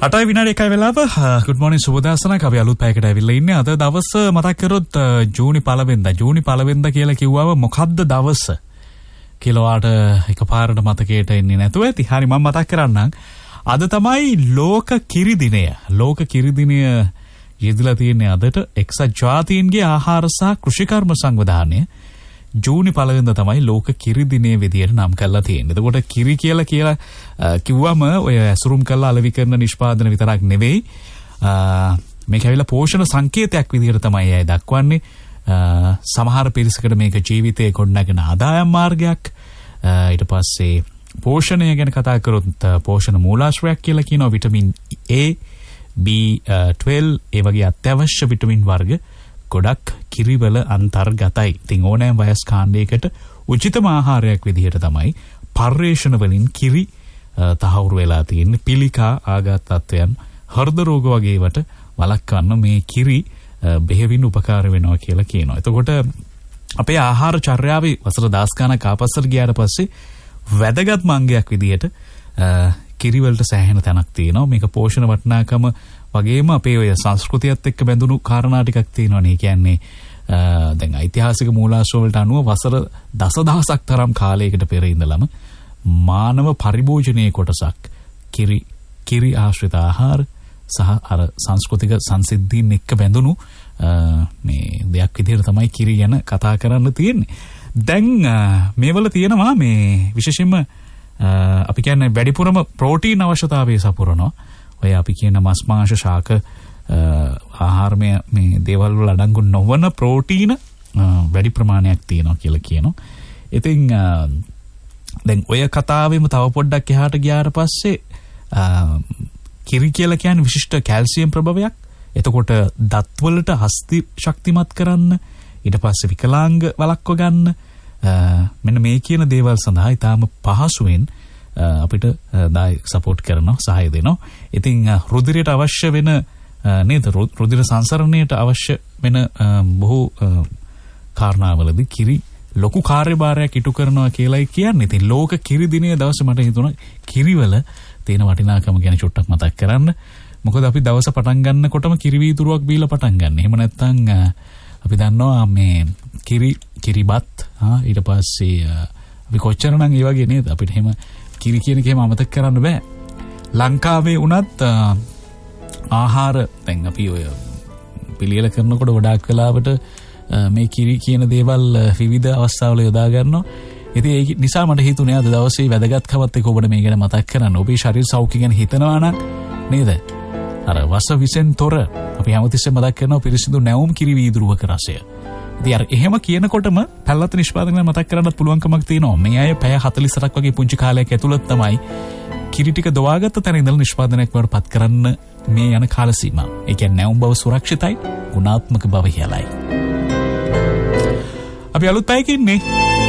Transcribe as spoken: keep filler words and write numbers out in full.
අටයි විනාඩි එකයි වෙලාව. good morning සුබදාසනක්. අපි අලුත් පැයකට ඇවිල්ලා ඉන්නේ. අද දවස මතක් කරොත් ජූනි පළවෙනිදා. ජූනි පළවෙනිදා කියලා කිව්වම මොකද්ද දවස කියලා වාට එකපාරට මතකයට එන්නේ නැතුව ඇති. හරි මම මතක් කරන්නම්. අද තමයි ලෝක කිරි දිනය. ලෝක කිරි දිනය යෙදලා තියෙන්නේ අදට එක්සත් ජාතීන්ගේ ආහාර සහ කෘෂිකර්ම සංවිධානය ජූනි පළවෙනිදා තමයි ලෝක කිරි දිනයේ විදියට නම් කරලා තියෙන්නේ. එතකොට කිරි කියලා කියලා කිව්වම ඔය ඇසුරුම් කරලා අලෙවි කරන නිෂ්පාදන විතරක් නෙවෙයි. මේක ඇවිල්ලා පෝෂණ සංකේතයක් විදියට තමයි අය දක්වන්නේ. සමහර පිරිසකට මේක ජීවිතයේ ගොඩනගෙන ආදායම් මාර්ගයක්. ඊට පස්සේ පෝෂණය ගැන කතා කරොත් පෝෂණ මූලාශ්‍රයක් කියලා කියනවා. විටමින් A, B twelve ඒ වගේ අත්‍යවශ්‍ය විටමින් වර්ග ගොඩක් කිරිවල අන්තර්ගතයි. ඉතින් ඕනෑම වයස් කාණ්ඩයකට උචිතම ආහාරයක් විදිහට තමයි පර්යේෂණ වලින් කිරි තහවුරු වෙලා තියෙන්නේ. පිළිකා ආඝාත තත්වයන්, හෘද රෝග වගේ වට වළක්වන්න මේ කිරි බෙහෙවින් උපකාර වෙනවා කියලා කියනවා. එතකොට අපේ ආහාර චර්යාවේ වසර දහස් ගණනක් ආපස්සට ගියාට පස්සේ වැදගත් මංගයක් විදිහට කිරි වලට සෑහෙන තැනක් තියෙනවා. මේක පෝෂණ වටිනාකම වගේම අපේ ඔය සංස්කෘතියත් එක්ක බැඳුණු කාරණා ටිකක් තියෙනවානේ. කියන්නේ දැන් ඓතිහාසික මූලාශ්‍ර වලට අනුව වසර දසදහසක් තරම් කාලයකට පෙර ඉඳලම මානව පරිභෝජනයේ කොටසක් කිරි කිරි ආශ්‍රිත ආහාර සහ අර සංස්කෘතික සංසිද්ධීන් එක්ක බැඳුණු මේ දෙයක් විදිහට තමයි කිරි ගැන කතා කරන්න තියෙන්නේ. දැන් මේවල තියෙනවා මේ විශේෂයෙන්ම අපි කියන්නේ වැඩිපුරම ප්‍රෝටීන් අවශ්‍යතාවය සපුරනවා. ඔය අපි කියන මස් මාංශ ශාක ආහාරමය මේ දේවල් වල අඩංගු නොවන ප්‍රෝටීන වැඩි ප්‍රමාණයක් තියෙනවා කියලා කියනවා. ඉතින් දැන් ඔය කතාවෙම තව පොඩ්ඩක් එහාට ගියාට පස්සේ කිරි කියලා කියන්නේ විශිෂ්ට කැල්සියම් ප්‍රභවයක්. එතකොට දත් වලට හස්ති ශක්තිමත් කරන්න, ඊට පස්සේ විකලාංග වළක්ව ගන්න මෙන්න මේ කියන දේවල් සඳහා ඊටාම පහසුවෙන් අපිට දායි සපෝට් කරනවා, සහාය දෙනවා. ඉතින් රුධිරයට අවශ්‍ය වෙන නේද රුධිර සංසරණයට අවශ්‍ය වෙන බොහෝ කාරණාවලදී කිරි ලොකු කාර්යභාරයක් ඉටු කරනවා කියලායි කියන්නේ. ඉතින් ලෝක කිරි දිනයේ දවසේ මට හිතුණා කිරිවල තියෙන වටිනාකම ගැන චුට්ටක් මතක් කරන්න. මොකද අපි දවස පටන් ගන්නකොටම කිරි වීදුරුවක් බීලා පටන් ගන්න. එහෙම නැත්නම් අපි දන්නවා මේ කිරි කිරිබත් ඊට පස්සේ අපි කොච්චරනම් ඒ වගේ නේද අපිට එහෙම කිරි කියන එකේම අමතක කරන්න බෑ. ලංකාවේ උනත් ආහාර දැන් අපි ඔය පිළියෙල කරනකොට ගොඩාක් වෙලාවට මේ කිරි කියන දේවල් විවිධ අවස්ථාවල යොදා ගන්නවා. ඉතින් ඒ නිසා මට හිතුනේ අද දවසේ වැදගත්කමත් එක්ක ඔබට මේ ගැන මතක් කරන්න. ඔබේ ශරීර සෞඛ්‍ය ගැන හිතනවා නම් නේද? අර වස විසෙන් තොර අපි හැමතිස්සෙම මතක් කරනවා පිරිසිදු නැවුම් කිරි වීදුරුවක රසය. ඉතින් අර එහෙම කියනකොටම පැල්ලත් නිෂ්පාදනය මතක් කරන්නත් පුළුවන්කමක් තියෙනවා. මේ අය පැය හතළිස් අටක් වගේ පුංචි කාලයක් ඇතුළත තමයි කිරි ටික දවාගත්ත තැන ඉඳලා නිෂ්පාදනයක් වලට පත් කරන්න මේ යන කාල සීමාව. ඒ කියන්නේ නැවුම් බව සුරක්ෂිතයි, ගුණාත්මක බව ඉහළයි. අපි අලුත් පැයකින් ඉන්නේ.